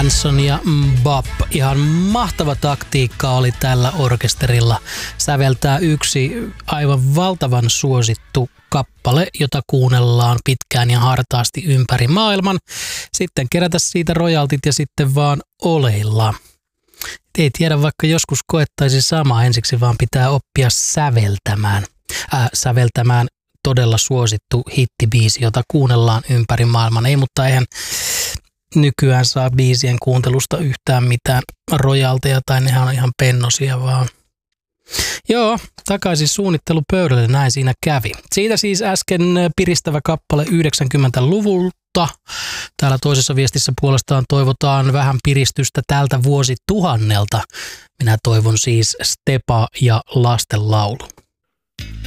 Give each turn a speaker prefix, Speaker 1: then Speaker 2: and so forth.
Speaker 1: Manson ja Bop. Ihan mahtava taktiikka oli tällä orkesterilla säveltää yksi aivan valtavan suosittu kappale, jota kuunnellaan pitkään ja hartaasti ympäri maailman. Sitten kerätä siitä rojaltit ja sitten vaan oleilla. Ei tiedä, vaikka joskus koettaisi samaa ensiksi, vaan pitää oppia säveltämään todella suosittu hittibiisi, jota kuunnellaan ympäri maailman. Ei, mutta eihän nykyään saa biisien kuuntelusta yhtään mitään rojalteja tai nehän on ihan pennosia vaan. Joo, takaisin suunnittelupöydälle, näin siinä kävi. Siitä siis äsken piristävä kappale 90-luvulta. Täällä toisessa viestissä puolestaan toivotaan vähän piristystä tältä vuosituhannelta. Minä toivon siis Stepa ja lastenlaulu.